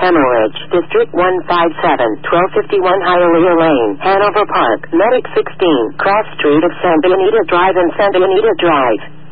Hemorrhage, District 157, 1251 Hialeah Lane, Hanover Park, Medic 16, Cross Street of Santa Anita Drive and Santa Anita Drive.